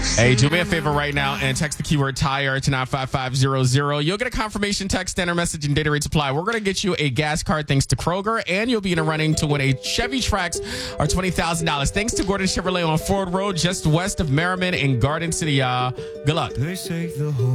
Hey, do me a favor right now and text the keyword tire to 95500. You'll get a confirmation text, enter message, and data rate supply. We're going to get you a gas card thanks to Kroger, and you'll be in a running to win a Chevy Trax or $20,000. Thanks to Gordon Chevrolet on Ford Road, just west of Merriman in Garden City, y'all. Good luck. They say the whole